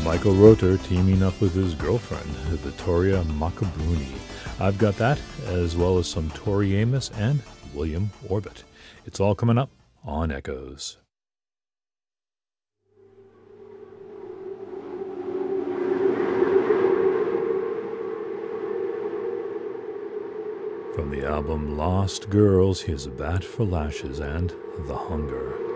Michael Rother teaming up with his girlfriend, Vittoria Macabrini. I've got that, as well as some Tori Amos and William Orbit. It's all coming up on Echoes. From the album Lost Girls, here's Bat for Lashes and The Hunger.